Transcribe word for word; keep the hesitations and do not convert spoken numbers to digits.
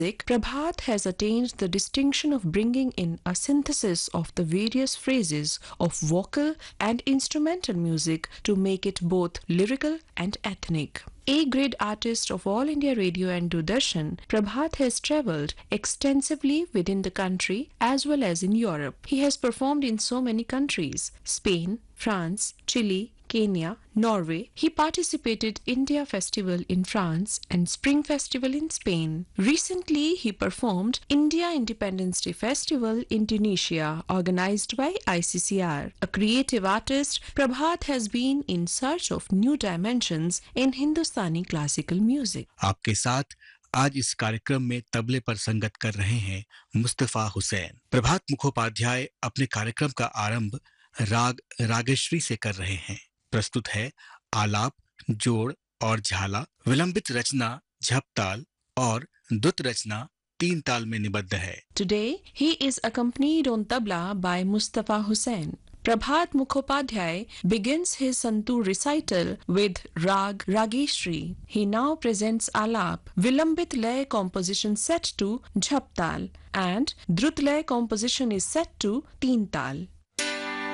Prabhat has attained the distinction of bringing in a synthesis of the various phrases of vocal and instrumental music to make it both lyrical and ethnic. A-grade artist of All India Radio and Doordarshan, Prabhat has travelled extensively within the country as well as in Europe. He has performed in so many countries: Spain, France, Chile, Kenya, Norway. He participated India Festival in France and Spring Festival in Spain. Recently, he performed India Independence Day Festival in Tunisia, organized by I C C R. A creative artist, Prabhat has been in search of new dimensions in Hindustani classical music. आपके साथ आज इस कार्यक्रम में तबले पर संगत कर रहे हैं मुस्तफा हुसैन। प्रभात मुखोपाध्याय अपने कार्यक्रम का आरंभ राग रागेश्वरी से कर रहे हैं। प्रस्तुत है आलाप, जोड़ और झाला। विलंबित रचना झपताल और द्रुत रचना तीन ताल में निबद्ध है। Today, he is accompanied on tabla by Mustafa Hussain. Prabhat Mukhopadhyay begins his Santur recital with Rag Rageshri. He now presents Alap, Vilambit Lay composition set to Jhaptal, and Drut Lay composition is set to Teen Tal.